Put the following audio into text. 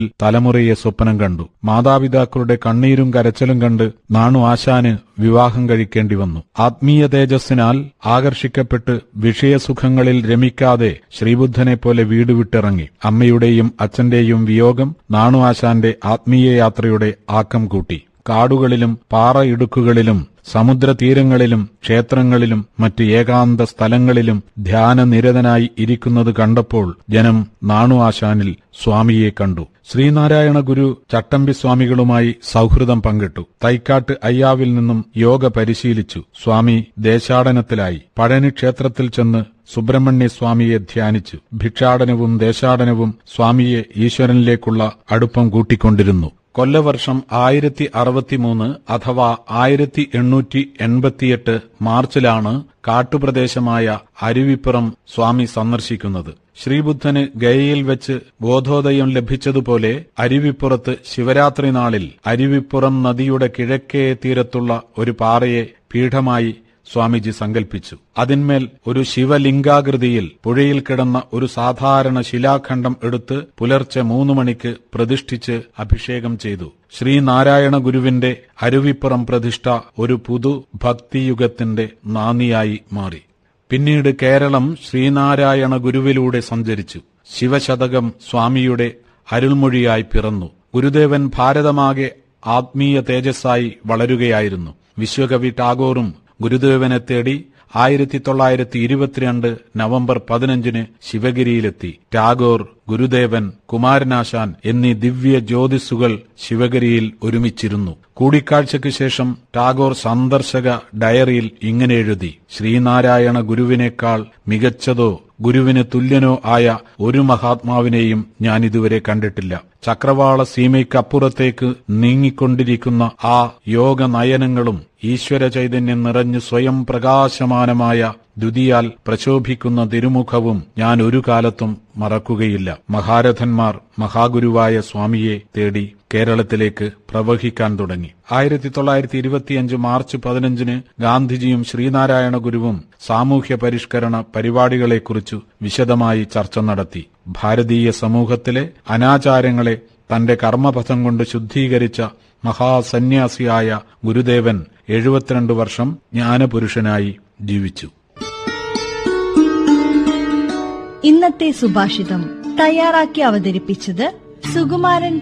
തലമുറയെ സ്വപ്നം കണ്ടു. മാതാപിതാക്കളുടെ കണ്ണീരും കരച്ചിലും കണ്ട് നാണു ആശാന് വിവാഹം കഴിക്കേണ്ടി വന്നു. ആത്മീയ തേജസ്സിനാൽ ആകർഷിക്കപ്പെട്ട് വിഷയസുഖങ്ങളിൽ രമിക്കാതെ ശ്രീബുദ്ധനെപ്പോലെ വീട് വിട്ടിറങ്ങി. അമ്മയുടെയും അച്ഛന്റെയും വിയോഗം നാണു ആശാന്റെ ആത്മീയ യാത്രയുടെ ആക്കം കൂട്ടി. കാടുകളിലും പാറയിടുക്കുകളിലും സമുദ്രതീരങ്ങളിലും ക്ഷേത്രങ്ങളിലും മറ്റ് ഏകാന്ത സ്ഥലങ്ങളിലും ധ്യാനനിരതനായി ഇരിക്കുന്നത് കണ്ടപ്പോൾ ജനം നാണു ആശാനിൽ സ്വാമിയെ കണ്ടു. ശ്രീനാരായണ ഗുരു ചട്ടമ്പി സ്വാമികളുമായി സൗഹൃദം പങ്കിട്ടു. തൈക്കാട്ട് അയ്യാവിൽ നിന്നും യോഗ പരിശീലിച്ചു. സ്വാമി ദേശാടനത്തിലായി. പഴനി ക്ഷേത്രത്തിൽ ചെന്ന് സുബ്രഹ്മണ്യ സ്വാമിയെ ധ്യാനിച്ചു. ഭിക്ഷാടനവും ദേശാടനവും സ്വാമിയെ ഈശ്വരനിലേക്കുള്ള അടുപ്പം കൂട്ടിക്കൊണ്ടിരുന്നു. കൊല്ലവർഷം 1063 അഥവാ 1888 മാർച്ചിലാണ് കാട്ടുപ്രദേശമായ അരുവിപ്പുറം സ്വാമി സന്ദർശിക്കുന്നത്. ശ്രീബുദ്ധന് ഗയയിൽ വെച്ച് ബോധോദയം ലഭിച്ചതുപോലെ അരുവിപ്പുറത്ത് ശിവരാത്രി നാളിൽ അരുവിപ്പുറം നദിയുടെ കിഴക്കേ തീരത്തുള്ള ഒരു പാറയെ പീഠമായി സ്വാമിജി സങ്കൽപ്പിച്ചു. അതിന്മേൽ ഒരു ശിവലിംഗാകൃതിയിൽ പുഴയിൽ കിടന്ന ഒരു സാധാരണ ശിലാഖണ്ഡം എടുത്ത് പുലർച്ചെ 3 മണിക്ക് പ്രതിഷ്ഠിച്ച് അഭിഷേകം ചെയ്തു. ശ്രീനാരായണ ഗുരുവിന്റെ അരുവിപ്പുറം പ്രതിഷ്ഠ ഒരു പുതു ഭക്തിയുഗത്തിന്റെ നാന്ദിയായി മാറി. പിന്നീട് കേരളം ശ്രീനാരായണ ഗുരുവിലൂടെ സഞ്ചരിച്ചു. ശിവശതകം സ്വാമിയുടെ അരുൾമൊഴിയായി പിറന്നു. ഗുരുദേവൻ ഭാരതമാകെ ആത്മീയ തേജസ്സായി വളരുകയായിരുന്നു. വിശ്വകവി ടാഗോറും ഗുരുദേവനെ തേടി 1922 നവംബർ 15 ശിവഗിരിയിലെത്തി. ടാഗോർ, ഗുരുദേവൻ, കുമാരനാശാൻ എന്നീ ദിവ്യ ജ്യോതിസ്സുകൾ ശിവഗിരിയിൽ ഒരുമിച്ചിരുന്നു. കൂടിക്കാഴ്ചയ്ക്ക് ശേഷം ടാഗോർ സന്ദർശക ഡയറിയിൽ ഇങ്ങനെ എഴുതി: ശ്രീനാരായണ ഗുരുവിനേക്കാൾ മികച്ചതോ ഗുരുവിന് തുല്യനോ ആയ ഒരു മഹാത്മാവിനെയും ഞാനിതുവരെ കണ്ടിട്ടില്ല. ചക്രവാള സീമയ്ക്കപ്പുറത്തേക്ക് നീങ്ങിക്കൊണ്ടിരിക്കുന്ന ആ യോഗ നയനങ്ങളും ഈശ്വര ചൈതന്യം നിറഞ്ഞ് സ്വയം പ്രകാശമാനമായ ദ്യുതിയാൽ പ്രശോഭിക്കുന്ന തിരുമുഖവും ഞാൻ ഒരു കാലത്തും മറക്കുകയില്ല. മഹാരഥന്മാർ മഹാഗുരുവായ സ്വാമിയെ തേടി കേരളത്തിലേക്ക് പ്രവഹിക്കാൻ തുടങ്ങി. 1925 മാർച്ച് 15 ഗാന്ധിജിയും ശ്രീനാരായണ ഗുരുവും സാമൂഹ്യ പരിഷ്കരണ പരിപാടികളെക്കുറിച്ച് വിശദമായി ചർച്ച നടത്തി. ഭാരതീയ സമൂഹത്തിലെ അനാചാരങ്ങളെ തന്റെ കർമ്മപഥം കൊണ്ട് ശുദ്ധീകരിച്ച മഹാസന്യാസിയായ ഗുരുദേവൻ 72 വർഷം ജ്ഞാനപുരുഷനായി ജീവിച്ചു. ഇന്നത്തെ സുഭാഷിതം തയ്യാറാക്കി അവതരിപ്പിച്ചത് സുകുമാരൻ